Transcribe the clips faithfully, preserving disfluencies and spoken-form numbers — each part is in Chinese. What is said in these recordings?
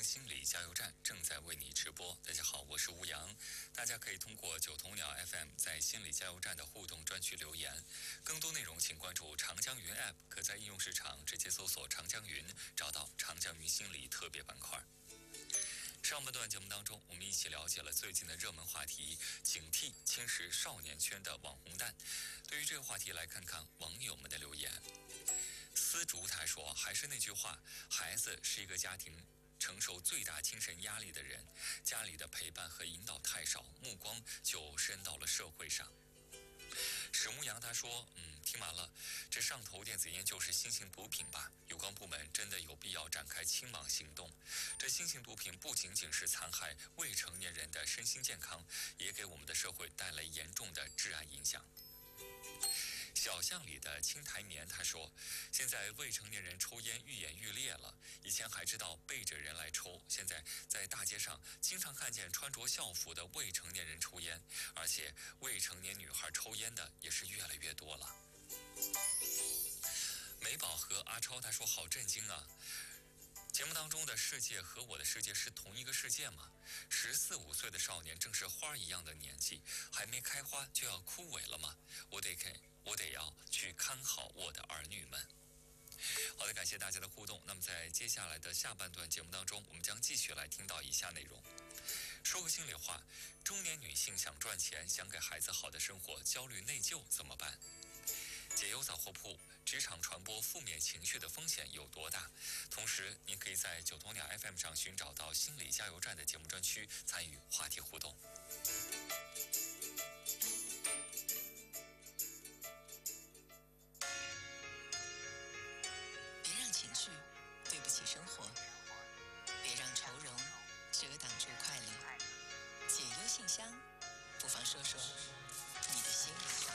心理加油站正在为你直播。大家好，我是吴阳。大家可以通过九头鸟 F M 在心理加油站的互动专区留言。更多内容请关注长江云 App， 可在应用市场直接搜索长江云，找到长江云心理特别板块。上半段节目当中，我们一起了解了最近的热门话题，警惕侵蚀少年圈的网红蛋。对于这个话题，来看看网友们的留言。丝竹他说，还是那句话，孩子是一个家庭承受最大精神压力的人，家里的陪伴和引导太少，目光就伸到了社会上。史牧阳他说，嗯，听完了，这上头电子烟就是新型毒品吧？有关部门真的有必要展开清网行动。这新型毒品不仅仅是残害未成年人的身心健康，也给我们的社会带来严重的治安影响。小巷里的青苔棉他说，现在未成年人抽烟愈演愈烈了，以前还知道背着人来抽，现在在大街上经常看见穿着校服的未成年人抽烟，而且未成年女孩抽烟的也是越来越多了。美宝和阿超他说，好震惊啊，节目当中的世界和我的世界是同一个世界吗？十四五岁的少年正是花一样的年纪，还没开花就要枯萎了吗？我得看我得要去看好我的儿女们。好的，感谢大家的互动。那么在接下来的下半段节目当中，我们将继续来听到以下内容。说个心里话，中年女性想赚钱，想给孩子好的生活，焦虑内疚怎么办？解忧杂货铺，职场传播负面情绪的风险有多大？同时，您可以在九头鸟 F M 上寻找到心理加油站的节目专区，参与话题互动。 别让情绪对不起生活，别让愁容遮挡住快乐。解忧信箱，不妨说说你的心里话。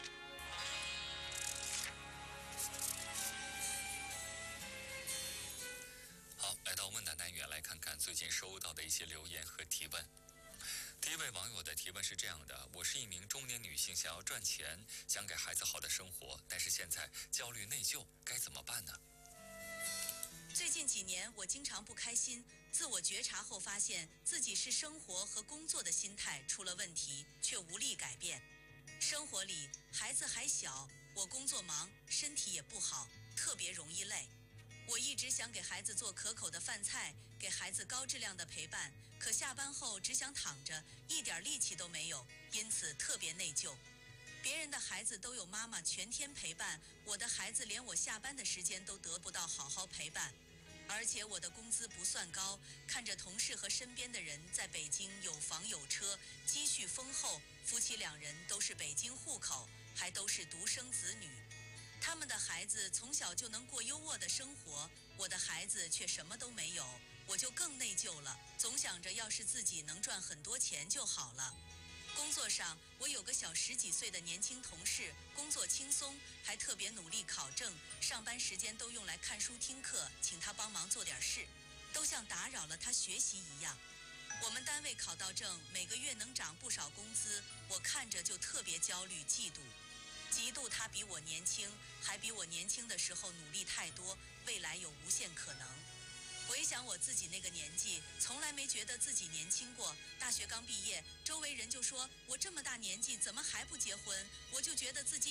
好，来到问答单元，来看看最近收到的一些留言和提问。第一位网友的提问是这样的，我是一名中年女性，想要赚钱，想给孩子好的生活，但是现在焦虑内疚，该怎么办呢？ 最近几年我经常不开心，自我觉察后发现自己是生活和工作的心态出了问题，却无力改变。生活里孩子还小，我工作忙，身体也不好，特别容易累。我一直想给孩子做可口的饭菜，给孩子高质量的陪伴，可下班后只想躺着，一点力气都没有，因此特别内疚。别人的孩子都有妈妈全天陪伴，我的孩子连我下班的时间都得不到好好陪伴。而且我的工资不算高，看着同事和身边的人在北京有房有车，积蓄丰厚，夫妻两人都是北京户口，还都是独生子女。他们的孩子从小就能过优渥的生活，我的孩子却什么都没有，我就更内疚了，总想着要是自己能赚很多钱就好了。工作上，我有个小十几岁的年轻同事，工作轻松，还特别努力考证，上班时间都用来看书听课，请他帮忙做点事，都像打扰了他学习一样。我们单位考到证，每个月能涨不少工资，我看着就特别焦虑嫉妒。嫉妒他比我年轻，还比我年轻的时候努力太多，未来有无限可能。回想我自己那个年纪，从来没觉得自己年轻过。大学刚毕业，周围人就说我这么大年纪怎么还不结婚，我就觉得自己